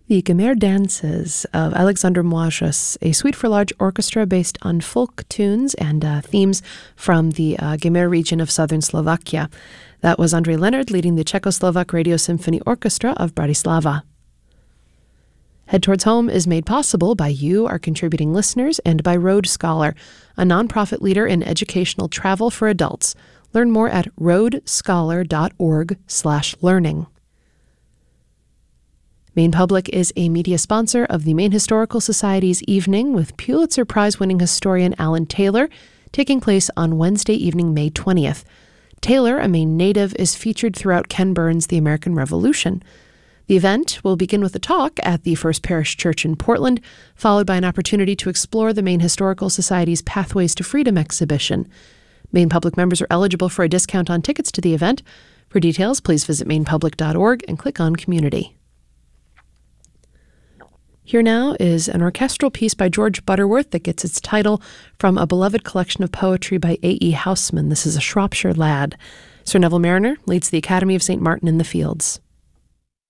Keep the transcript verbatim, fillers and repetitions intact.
The Gemer Dances of Alexander Młoszys, a suite for large orchestra based on folk tunes and uh, themes from the uh, Gemer region of southern Slovakia. That was Andrej Leonard leading the Czechoslovak Radio Symphony Orchestra of Bratislava. Head Towards Home is made possible by you, our contributing listeners, and by Road Scholar, a nonprofit leader in educational travel for adults. Learn more at roadscholar.org slash learning. Maine Public is a media sponsor of the Maine Historical Society's Evening with Pulitzer Prize-winning historian Alan Taylor, taking place on Wednesday evening, May twentieth. Taylor, a Maine native, is featured throughout Ken Burns' The American Revolution. The event will begin with a talk at the First Parish Church in Portland, followed by an opportunity to explore the Maine Historical Society's Pathways to Freedom exhibition. Maine Public members are eligible for a discount on tickets to the event. For details, please visit maine public dot org and click on Community. Here now is an orchestral piece by George Butterworth that gets its title from a beloved collection of poetry by A E Housman. This is A Shropshire Lad. Sir Neville Mariner leads the Academy of Saint Martin in the Fields.